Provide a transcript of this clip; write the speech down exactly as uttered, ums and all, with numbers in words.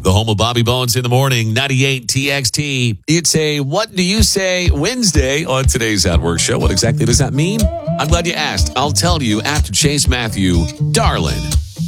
the home of Bobby Bones in the morning, ninety-eight T X T. It's a What Do You Say Wednesday on today's At Work show. What exactly does that mean? I'm glad you asked. I'll tell you after Chase Matthew, darling.